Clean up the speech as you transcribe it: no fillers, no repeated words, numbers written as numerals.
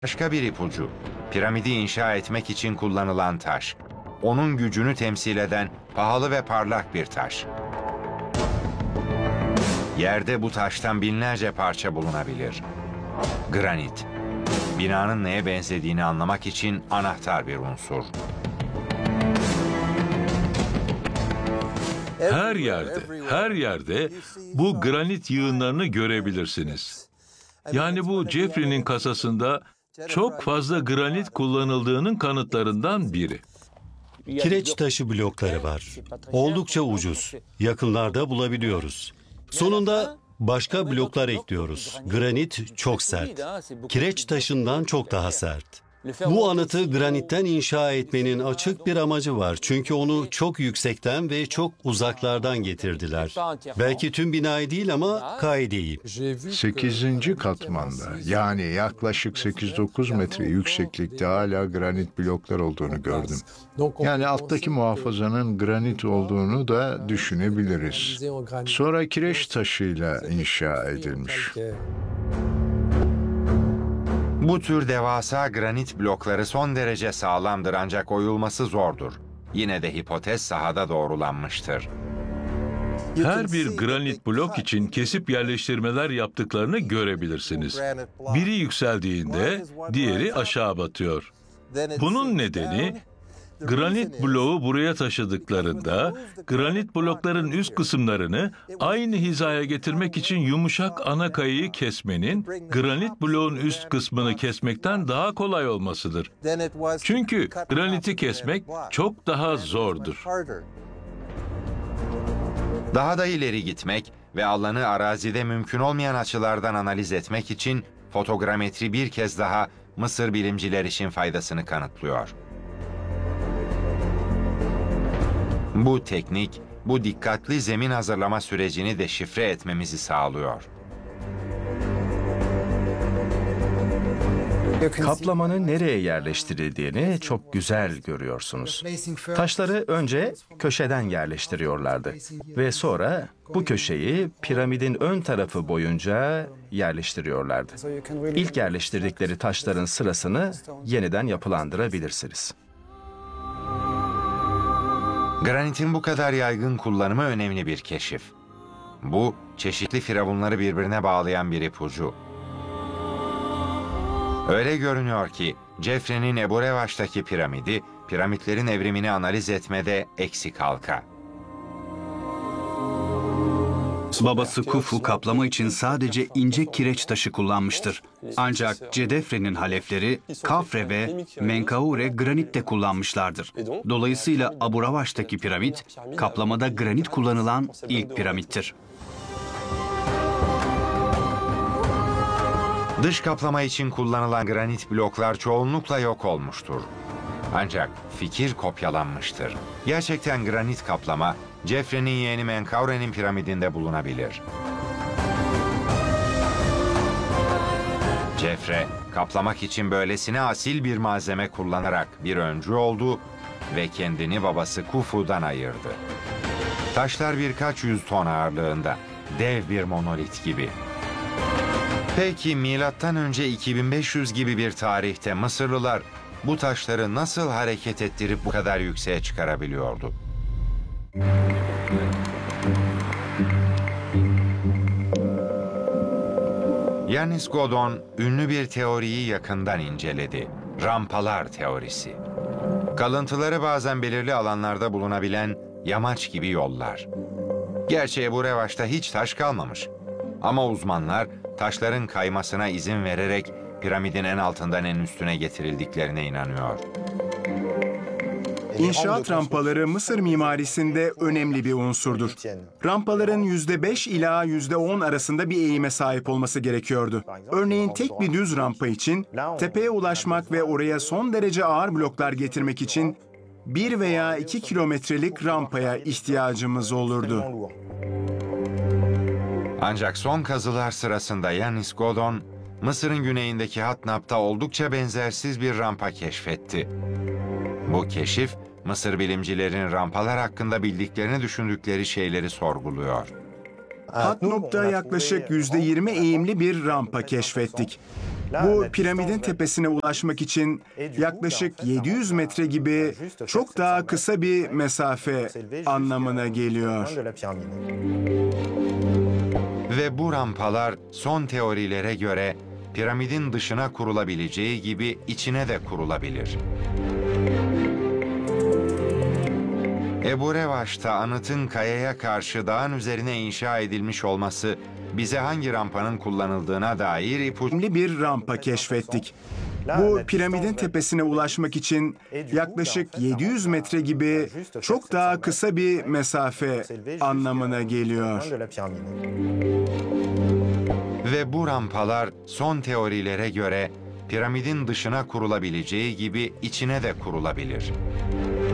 Başka bir ipucu, piramidi inşa etmek için kullanılan taş. Onun gücünü temsil eden pahalı ve parlak bir taş. Yerde bu taştan binlerce parça bulunabilir. Granit, binanın neye benzediğini anlamak için anahtar bir unsur. Her yerde bu granit yığınlarını görebilirsiniz. Yani bu Jeffrey'nin kasasında çok fazla granit kullanıldığının kanıtlarından biri. Kireç taşı blokları var. Oldukça ucuz. Yakınlarda bulabiliyoruz. Sonunda başka bloklar ekliyoruz. Granit çok sert. Kireç taşından çok daha sert. Bu anıtı granitten inşa etmenin açık bir amacı var. Çünkü onu çok yüksekten ve çok uzaklardan getirdiler. Belki tüm binayı değil ama kaideyi. 8. katmanda, yani yaklaşık 8-9 metre yükseklikte hala granit bloklar olduğunu gördüm. Yani alttaki muhafazanın granit olduğunu da düşünebiliriz. Sonra kireç taşıyla inşa edilmiş. Bu tür devasa granit blokları son derece sağlamdır ancak oyulması zordur. Yine de hipotez sahada doğrulanmıştır. Her bir granit blok için kesip yerleştirmeler yaptıklarını görebilirsiniz. Biri yükseldiğinde diğeri aşağı batıyor. Bunun nedeni granit bloğu buraya taşıdıklarında granit blokların üst kısımlarını aynı hizaya getirmek için yumuşak ana kayayı kesmenin granit bloğun üst kısmını kesmekten daha kolay olmasıdır. Çünkü graniti kesmek çok daha zordur. Daha da ileri gitmek ve alanı arazide mümkün olmayan açılardan analiz etmek için fotogrametri bir kez daha Mısır bilimciler için faydasını kanıtlıyor. Bu teknik, bu dikkatli zemin hazırlama sürecini deşifre etmemizi sağlıyor. Kaplamanın nereye yerleştirildiğini çok güzel görüyorsunuz. Taşları önce köşeden yerleştiriyorlardı ve sonra bu köşeyi piramidin ön tarafı boyunca yerleştiriyorlardı. İlk yerleştirdikleri taşların sırasını yeniden yapılandırabilirsiniz. Granitin bu kadar yaygın kullanımı önemli bir keşif. Bu, çeşitli firavunları birbirine bağlayan bir ipucu. Öyle görünüyor ki Jeffrey'nin Ebu Revaç'taki piramidi, piramitlerin evrimini analiz etmede eksik halka. Babası Khufu kaplama için sadece ince kireç taşı kullanmıştır. Ancak Cedefre'nin halefleri Kafre ve Menkaure granit de kullanmışlardır. Dolayısıyla Abu Ravaş'taki piramit kaplamada granit kullanılan ilk piramittir. Dış kaplama için kullanılan granit bloklar çoğunlukla yok olmuştur. Ancak fikir kopyalanmıştır. Gerçekten granit kaplama, Jeffrey'nin yeğeni Menkaure'nin piramidinde bulunabilir. Jeffrey, kaplamak için böylesine asil bir malzeme kullanarak bir öncü oldu ve kendini babası Khufu'dan ayırdı. Taşlar birkaç yüz ton ağırlığında, dev bir monolit gibi. Peki milattan önce 2500 gibi bir tarihte Mısırlılar bu taşları nasıl hareket ettirip bu kadar yükseğe çıkarabiliyordu? Yannis Godon ünlü bir teoriyi yakından inceledi. Rampalar teorisi. Kalıntıları bazen belirli alanlarda bulunabilen yamaç gibi yollar. Gerçi Ebu Revaç'ta hiç taş kalmamış. Ama uzmanlar taşların kaymasına izin vererek piramidin en altından en üstüne getirildiklerine inanıyor. İnşaat rampaları Mısır mimarisinde önemli bir unsurdur. Rampaların %5 ila %10 arasında bir eğime sahip olması gerekiyordu. Örneğin tek bir düz rampa için tepeye ulaşmak ve oraya son derece ağır bloklar getirmek için 1 veya 2 kilometrelik rampaya ihtiyacımız olurdu. Ancak son kazılar sırasında Yannis Godon, Mısır'ın güneyindeki Hatnap'ta oldukça benzersiz bir rampa keşfetti. Bu keşif, Mısır bilimcilerin rampalar hakkında bildiklerini düşündükleri şeyleri sorguluyor. Hatnop'ta yaklaşık %20 eğimli bir rampa keşfettik. Bu piramidin tepesine ulaşmak için yaklaşık 700 metre gibi çok daha kısa bir mesafe anlamına geliyor. Ve bu rampalar son teorilere göre piramidin dışına kurulabileceği gibi içine de kurulabilir. Ebu Revaş'ta anıtın kayaya karşı dağın üzerine inşa edilmiş olması bize hangi rampanın kullanıldığına dair ipucu... Önemli bir rampa keşfettik. Bu piramidin tepesine ulaşmak için yaklaşık 700 metre gibi çok daha kısa bir mesafe anlamına geliyor. Ve bu rampalar son teorilere göre piramidin dışına kurulabileceği gibi içine de kurulabilir.